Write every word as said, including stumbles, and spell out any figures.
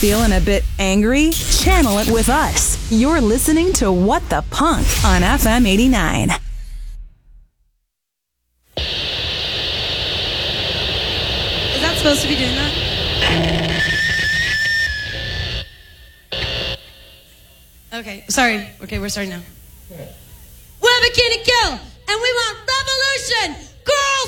Feeling a bit angry? Channel it with us. You're listening to What the Punk on F M eighty-nine. Is that supposed to be doing that? Okay, sorry. Okay, we're starting now. We're Bikini Kill, and we want revolution